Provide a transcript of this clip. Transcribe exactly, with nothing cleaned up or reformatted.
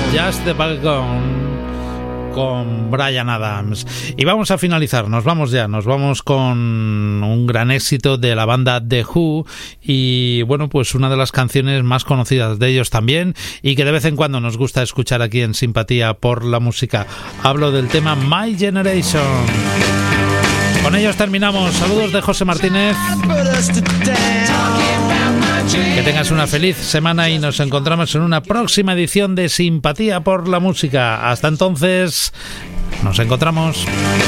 Just the Background con Bryan Adams. Y vamos a finalizar, nos vamos ya, nos vamos con un gran éxito de la banda The Who y bueno, pues una de las canciones más conocidas de ellos también y que de vez en cuando nos gusta escuchar aquí en Simpatía por la Música. Hablo del tema My Generation. Con ellos terminamos. Saludos de José Martínez. Que tengas una feliz semana y nos encontramos en una próxima edición de Simpatía por la Música. Hasta entonces, nos encontramos.